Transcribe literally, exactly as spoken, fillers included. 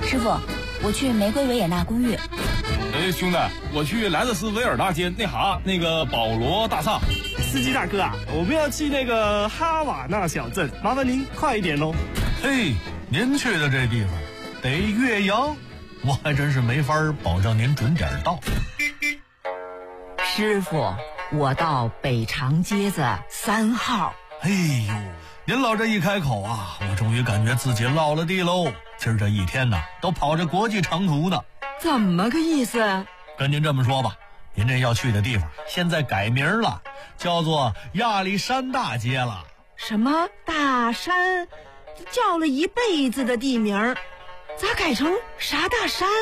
师傅，我去玫瑰维也纳公寓。 哎，兄弟，我去莱德斯维尔大街那哈那个保罗大厦。 司机大哥啊，我们要去那个哈瓦那小镇，麻烦您快一点喽。 嘿，您去的这地方得岳阳，我还真是没法保证您准点到。 师傅，我到北长街子三号。 哎呦，您老这一开口啊，我终于感觉自己落了地喽。今儿这一天呢，都跑着国际长途呢。 怎么个意思？ 跟您这么说吧，您这要去的地方现在改名了，叫做亚历山大街了。 什么大山？叫了一辈子的地名，咋改成啥大山？